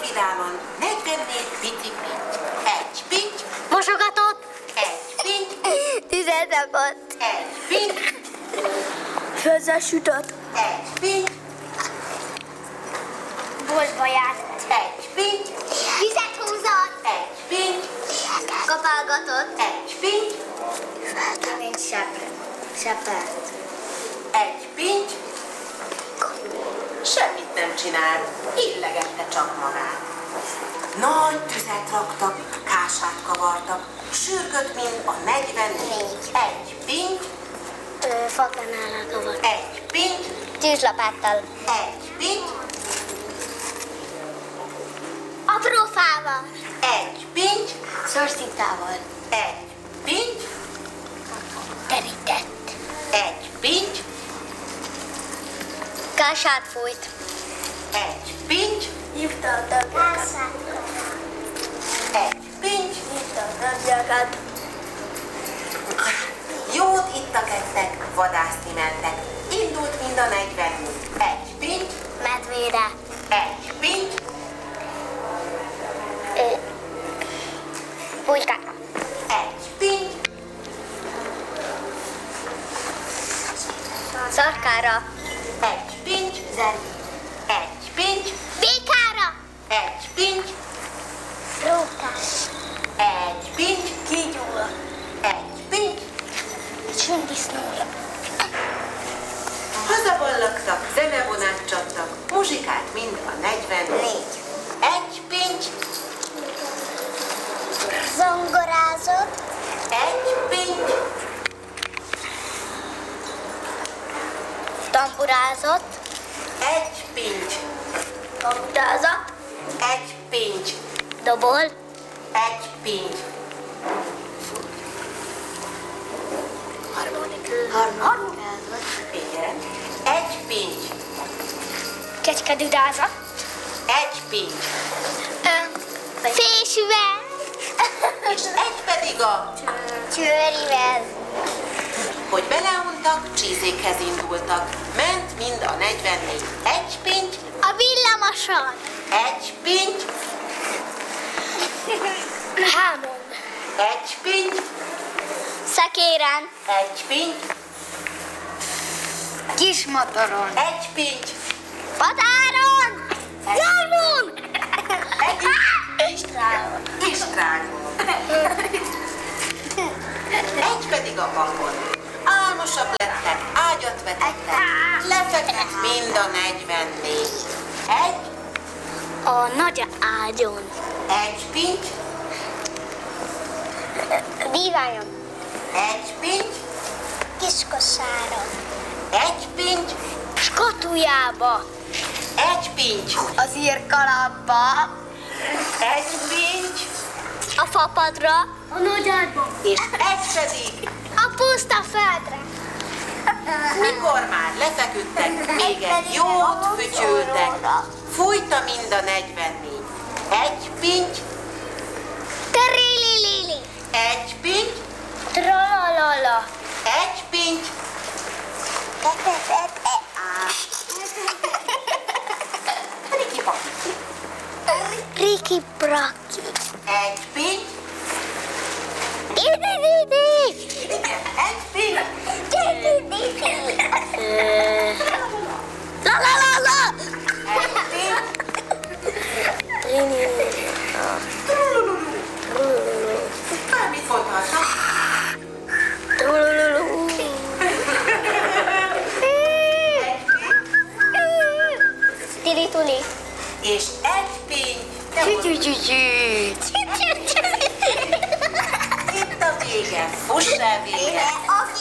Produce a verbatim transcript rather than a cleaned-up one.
vidáman negyvennégy pici pinty. Egy pinty. Mosogatott. Egy pinty. Tüzet rakott. Egy pinty. Főzzel sütött. Egy pinty. Boltba járt. Egy pinty. Vizet húzott. Egy pinty. Kapálgatott. Egy pinty. Mint sepp. Seppelt. Egy pinty. Semmit nem csinál, illegette csak magát. Nagy tüzet raktak, kását kavartak, sürgött, mint a negyvennégy. Egy pinty. Fakánállal kavart. Egy pinty. Tűzlapáttal. Egy pinty. Apró fával. Egy pinty. Szorszintával. Egy pinty. Terített. Egy pinty. Kását fújt. Egy pinty. Hívta a tagjakat. Egy pinty. Hívta a tagjakat. Jót ittak, ettek, vadászni mentek. Indult mind a negyvennégy. Egy pinty. Medvére. Egy pinty. Pulykára. Egy pinty. Szarkára. Egy pinty. Zerbi. Egy pinty. Békára. Egy pinty. Rókás. Egy pinty. Kígyóra. Egy pinty. Csundisznóra. Hazaballagtak, zenevonát csaptak, muzsikált mind a negyvennégy. Egy pinty. Zongorázott. Egy pinty. Tamburázott. Egy pinty. Kamutázott. Egy pinty. Dobol. Egy pinty. Harmonikázott. Igen. Egy pinty. Kecskedüdázott. Egy pinty. Fésűvel. És egy pedig a, Csőrivel. hogy beleuntak, csízékhez indultak. Ment mind a negyvennégy. Egy pinty. A villamoson. Egy pinty. Hámon. Egy pinty. Szekéren. Egy pinty. Kismotoron. Egy pinty. Határon. Jármon. Egy Istrágon. Istrágon. Egy pedig a bakon. Álmosak lettek, ágyat vetettek, lefeküdt mind a negyvennégy. Egy, A nagy ágyon. egy pinty, Díványon. egy pinty, Kiskosáron. egy pinty, Skatujába. egy pinty, Az írkalapba. egy pinty, A fapadra. A nagy ágyban. és egy pedig, A puszta földre. mikor már lefeküdtek, még egy jót fütyültek, fújta mind a negyvennégy. Egy pinty, Terililili. egy pinty, Tralalala. egy pinty, Riki Paki. Riki Braki. Egy pinty, Didi-didi. igen, egy pinty, Didi-didi. La la la la. egy pinty, bármit mondhatnak. Tili-tuli. És egy pinty, te most itt a vége, fuss el vége. A